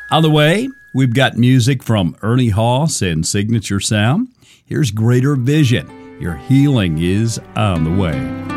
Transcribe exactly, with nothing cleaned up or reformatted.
On the way, we've got music from Ernie Haas and Signature Sound. Here's Greater Vision. Your healing is on the way.